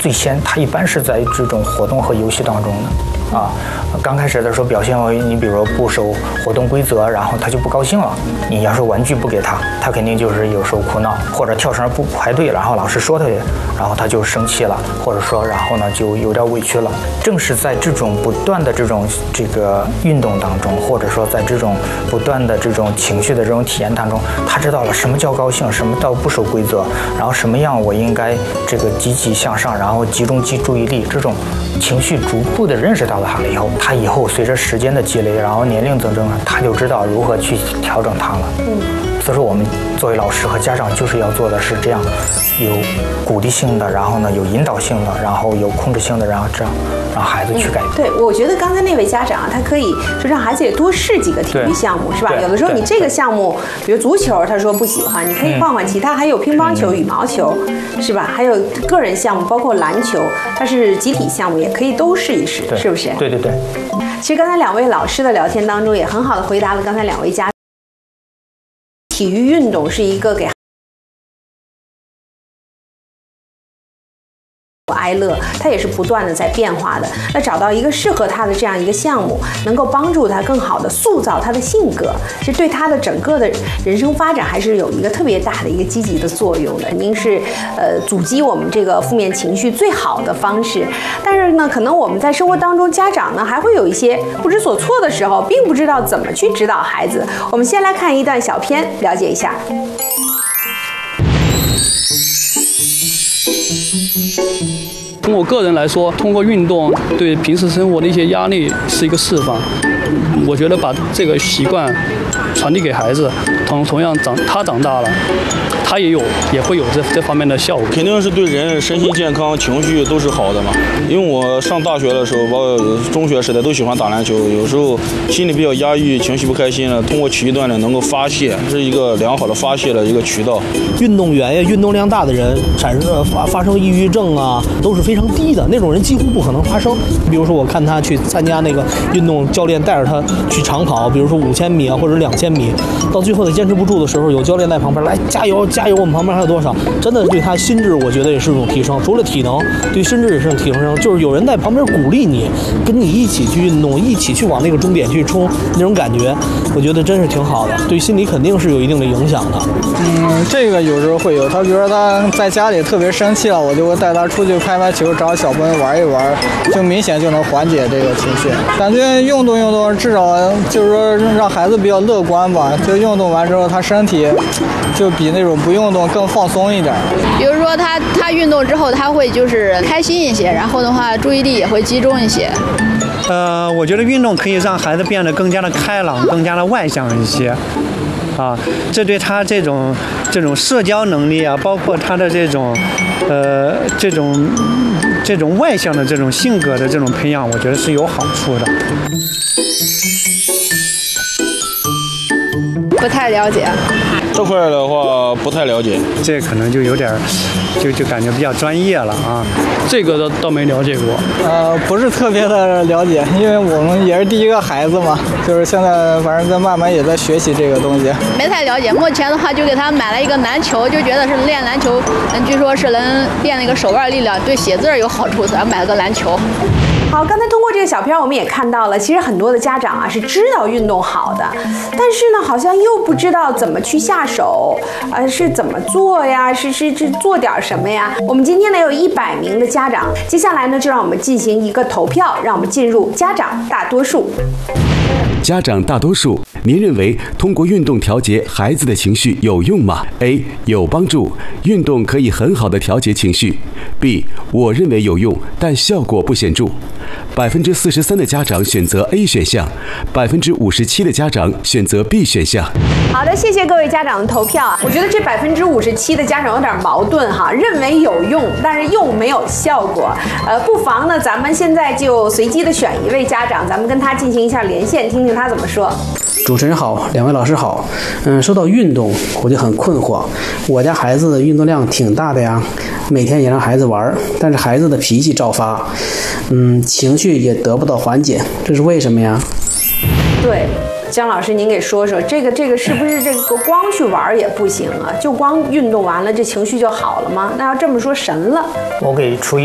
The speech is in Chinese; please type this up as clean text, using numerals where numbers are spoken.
最先他一般是在这种活动和游戏当中的啊。刚开始的时候表现为你比如说不守活动规则，然后他就不高兴了。你要是玩具不给他，他肯定就是有时候哭闹，或者跳绳不排队，然后老师说他，然后他就生气了，或者说然后呢就有点委屈了。正是在这种不断的这个运动当中，或者说在这种不断的这种情绪的这种体验当中，他知道了什么叫高兴，什么叫不守规则，然后什么样我应该这个积极向上，然后集中注意力，这种情绪逐步的认识到了他了以后，他以后随着时间的积累，然后年龄增长，他就知道如何去调整它了。所以说我们作为老师和家长就是要做的是这样，有鼓励性的，然后呢有引导性的，然后有控制性的，然后这样让孩子去改变。 对，我觉得刚才那位家长他可以说让孩子也多试几个体育项目，是吧？有的时候你这个项目，比如足球，他说不喜欢，你可以换换其他，还有乒乓球、羽毛球，是吧？还有个人项目，包括篮球，它是集体项目，也可以都试一试，是不是？ 对对对。 其实刚才两位老师的聊天当中，也很好的回答了刚才两位家长。体育运动是一个给哀乐，它也是不断的在变化的。那找到一个适合他的这样一个项目，能够帮助他更好的塑造他的性格，其实对他的整个的人生发展还是有一个特别大的一个积极的作用的。肯定是阻击我们这个负面情绪最好的方式。但是呢，可能我们在生活当中，家长呢还会有一些不知所措的时候，并不知道怎么去指导孩子。我们先来看一段小片，了解一下。 从我个人来说，通过运动对平时生活的一些压力是一个释放。我觉得把这个习惯传递给孩子，同样他长大了，他也会有这方面的效果。 肯定是对人身心健康、情绪都是好的嘛。因为我上大学的时候，包括中学时代都喜欢打篮球，有时候心里比较压抑、情绪不开心了，通过体育锻炼能够发泄，是一个良好的发泄的一个渠道。 运动员呀，运动量大的人发生抑郁症啊，都是非常低的，那种人几乎不可能发生。比如说，我看他去参加那个运动，教练带着他去长跑，比如说5000米啊或者2000米，到最后他坚持不住的时候，有教练在旁边来加油加油，我们旁边还有多少？真的对他心智，我觉得也是一种提升。除了体能，对心智也是一种提升，就是有人在旁边鼓励你，跟你一起去运动，一起去往那个终点去冲，那种感觉，我觉得真是挺好的，对心理肯定是有一定的影响的。 这个有时候会有，他比如说他在家里特别生气了，我就会带他出去拍球，找小朋友玩一玩，就明显就能缓解这个情绪。感觉运动运动，至少就是说让孩子比较乐观吧。就运动完之后，他身体就比那种不运动更放松一点。 比如说他运动之后，他会就是开心一些，然后的话注意力也会集中一些。 我觉得运动可以让孩子变得更加的开朗，更加的外向一些。这对他这种社交能力啊，包括他的这种外向的这种性格的这种培养，我觉得是有好处的。 不太了解。 这块的话不太了解， 这可能就有点就感觉比较专业了啊。 这个倒没了解过。 不是特别的了解，因为我们也是第一个孩子嘛，就是现在反正在慢慢也在学习这个东西。 没太了解，目前的话就给他买了一个篮球，就觉得是练篮球，据说是能练那个手腕力量，对写字有好处，咱买了个篮球。 好，刚才通过这个小片我们也看到了，其实很多的家长啊是知道运动好的，但是呢好像又不知道怎么去下手，是怎么做呀，是做点什么呀。我们今天呢有100名的家长，接下来呢就让我们进行一个投票，让我们进入家长大多数。 家长大多数，您认为通过运动调节孩子的情绪有用吗 ？A. 有帮助，运动可以很好的调节情绪。B. 我认为有用，但效果不显著。43%的家长选择 A 选项，57%的家长选择 B 选项。 好的，谢谢各位家长的投票啊！我觉得这57%的家长有点矛盾哈，认为有用，但是又没有效果。不妨呢，咱们现在就随机的选一位家长，咱们跟他进行一下连线，听听他怎么说。 主持人好，两位老师好。说到运动，我就很困惑。我家孩子的运动量挺大的呀，每天也让孩子玩，但是孩子的脾气照发，情绪也得不到缓解，这是为什么呀？ 对，姜老师您给说说，这个是不是这个光去玩也不行啊？就光运动完了，这情绪就好了吗？那要这么说神了。 我给出